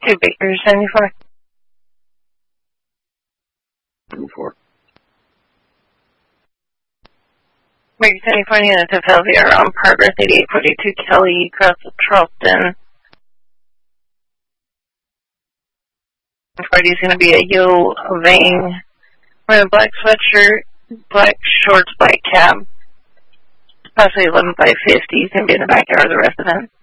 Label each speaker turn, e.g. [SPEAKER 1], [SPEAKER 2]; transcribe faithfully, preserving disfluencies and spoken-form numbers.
[SPEAKER 1] Two Bakers, seventy-four.
[SPEAKER 2] seventy-four.
[SPEAKER 1] Baker, seventy-four, units of Philadelphia around Progress, eighty-eight forty-two Kelly, across Charleston. Friday's going to be a Yo Vang. Wearing a black sweatshirt, black shorts, black cap. Possibly eleven by fifty. He's going to be in the backyard the rest of the time.